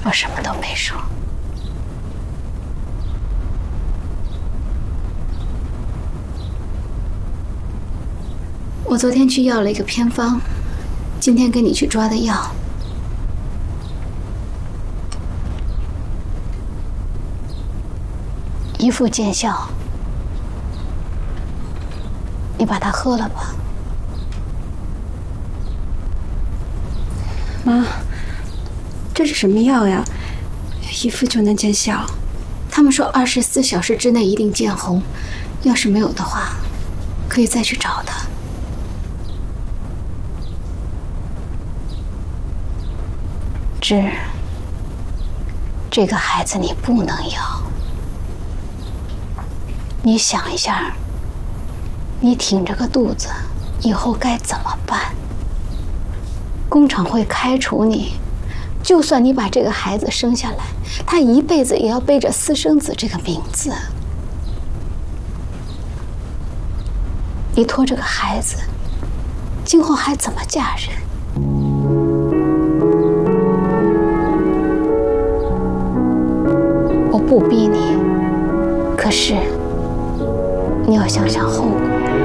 我什么都没说。我昨天去要了一个偏方，今天给你去抓的药。一副见效，你把它喝了吧。 妈，这是什么药呀？一副就能见效？ 他们说24小时之内一定见红，要是没有的话，可以再去找他。芝，这个孩子你不能要。你想一下，你挺着个肚子，以后该怎么办？工厂会开除你，就算你把这个孩子生下来，他一辈子也要背着私生子这个名字。你拖这个孩子，今后还怎么嫁人？我不逼你，可是你要想想后果。